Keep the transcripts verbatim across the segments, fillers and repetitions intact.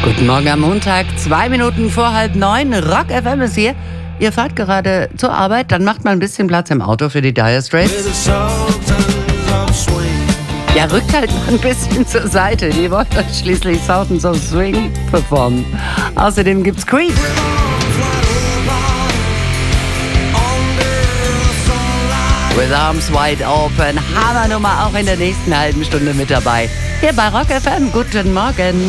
Guten Morgen am Montag, zwei Minuten vor halb neun. Rock F M ist hier. Ihr fahrt gerade zur Arbeit, dann macht mal ein bisschen Platz im Auto für die Dire Straits. Ja, rückt halt mal ein bisschen zur Seite. Die wollen euch schließlich Sultans of Swing performen. Außerdem gibt's Creed. With Arms Wide Open. Hammernummer auch in der nächsten halben Stunde mit dabei. Hier bei Rock F M. Guten Morgen.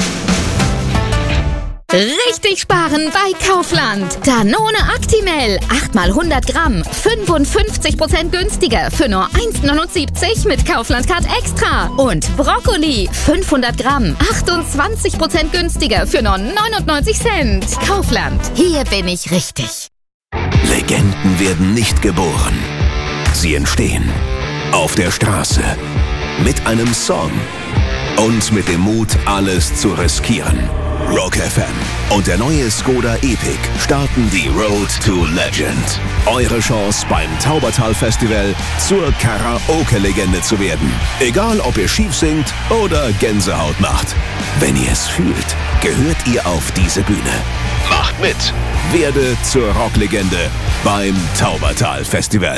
Richtig sparen bei Kaufland. Danone Actimel. acht mal hundert Gramm. fünfundfünfzig Prozent günstiger für nur eins neunundsiebzig mit Kaufland-Card Extra. Und Brokkoli. fünfhundert Gramm. achtundzwanzig Prozent günstiger für nur neunundneunzig Cent. Kaufland. Hier bin ich richtig. Legenden werden nicht geboren. Sie entstehen auf der Straße. Mit einem Song. Und mit dem Mut, alles zu riskieren. Rock F M und der neue Skoda Epic starten die Road to Legend. Eure Chance beim Taubertal Festival zur Karaoke-Legende zu werden. Egal, ob ihr schief singt oder Gänsehaut macht. Wenn ihr es fühlt, gehört ihr auf diese Bühne. Macht mit. Werde zur Rocklegende beim Taubertal Festival.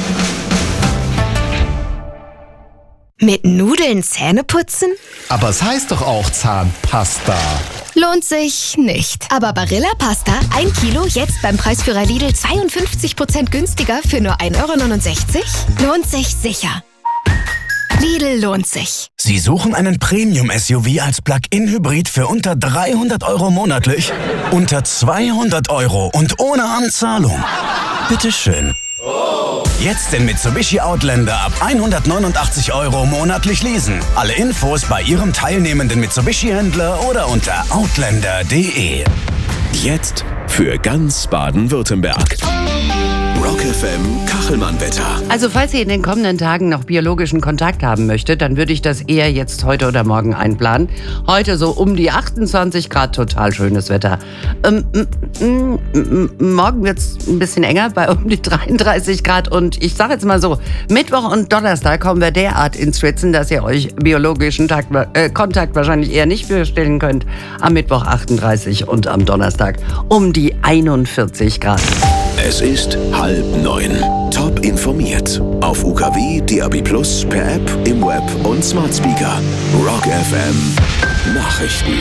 Mit Nudeln Zähne putzen? Aber es heißt doch auch Zahnpasta. Lohnt sich nicht. Aber Barilla Pasta, ein Kilo, jetzt beim Preisführer Lidl zweiundfünfzig Prozent günstiger für nur ein Euro neunundsechzig? Lohnt sich sicher. Lidl lohnt sich. Sie suchen einen Premium-S U V als Plug-in-Hybrid für unter dreihundert Euro monatlich? Unter zweihundert Euro und ohne Anzahlung? Bitteschön. Jetzt den Mitsubishi Outlander ab hundertneunundachtzig Euro monatlich leasen. Alle Infos bei Ihrem teilnehmenden Mitsubishi-Händler oder unter outlander punkt de. Jetzt für ganz Baden-Württemberg. Rock F M Kachelmann-Wetter. Also falls ihr in den kommenden Tagen noch biologischen Kontakt haben möchtet, dann würde ich das eher jetzt heute oder morgen einplanen. Heute so um die achtundzwanzig Grad, total schönes Wetter. Ähm, m- m- m- morgen wird es ein bisschen enger, bei um die dreiunddreißig Grad. Und ich sage jetzt mal so, Mittwoch und Donnerstag kommen wir derart ins Schwitzen, dass ihr euch biologischen Takt, äh, Kontakt wahrscheinlich eher nicht vorstellen könnt. Am Mittwoch achtunddreißig und am Donnerstag um die einundvierzig Grad. Es ist halb neun. Top informiert. Auf U K W, D A B plus, per App, im Web und Smart Speaker. Rock F M Nachrichten.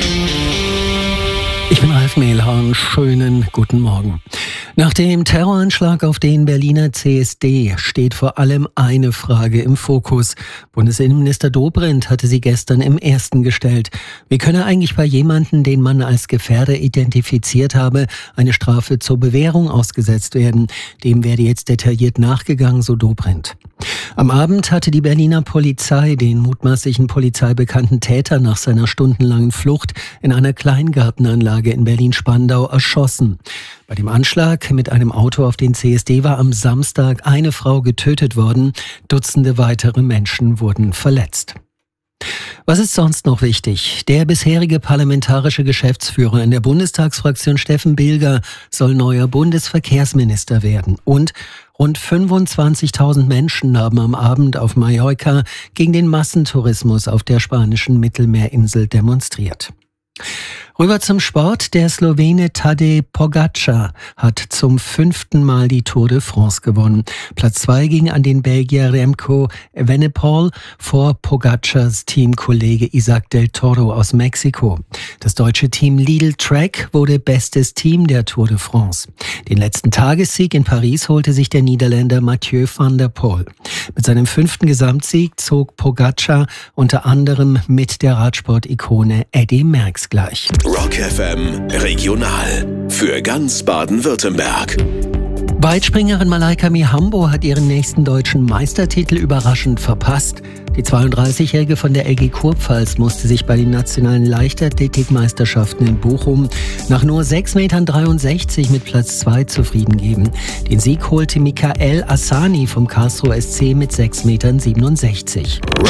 Ich bin Ralf Mehlhorn. Schönen guten Morgen. Nach dem Terroranschlag auf den Berliner C S D steht vor allem eine Frage im Fokus. Bundesinnenminister Dobrindt hatte sie gestern im Ersten gestellt. Wie könne eigentlich bei jemandem, den man als Gefährder identifiziert habe, eine Strafe zur Bewährung ausgesetzt werden? Dem werde jetzt detailliert nachgegangen, so Dobrindt. Am Abend hatte die Berliner Polizei den mutmaßlichen polizeibekannten Täter nach seiner stundenlangen Flucht in einer Kleingartenanlage in Berlin-Spandau erschossen. Bei dem Anschlag mit einem Auto auf den C S D war am Samstag eine Frau getötet worden. Dutzende weitere Menschen wurden verletzt. Was ist sonst noch wichtig? Der bisherige parlamentarische Geschäftsführer in der Bundestagsfraktion Steffen Bilger soll neuer Bundesverkehrsminister werden. Und rund fünfundzwanzigtausend Menschen haben am Abend auf Mallorca gegen den Massentourismus auf der spanischen Mittelmeerinsel demonstriert. Rüber zum Sport. Der Slowene Tadej Pogačar hat zum fünften Mal die Tour de France gewonnen. Platz zwei ging an den Belgier Remco Evenepoel vor Pogačars Teamkollege Isaac del Toro aus Mexiko. Das deutsche Team Lidl Trek wurde bestes Team der Tour de France. Den letzten Tagessieg in Paris holte sich der Niederländer Mathieu van der Poel. Mit seinem fünften Gesamtsieg zog Pogačar unter anderem mit der Radsport-Ikone Eddy Merckx gleich. Rock F M Regional für ganz Baden-Württemberg. Weitspringerin Malaika Mihambo hat ihren nächsten deutschen Meistertitel überraschend verpasst. Die zweiunddreißigjährige von der L G Kurpfalz musste sich bei den nationalen Leichtathletikmeisterschaften in Bochum nach nur sechs Komma dreiundsechzig Metern mit Platz zwei zufrieden geben. Den Sieg holte Mikael Asani vom Karlsruher S C mit sechs Komma siebenundsechzig Metern.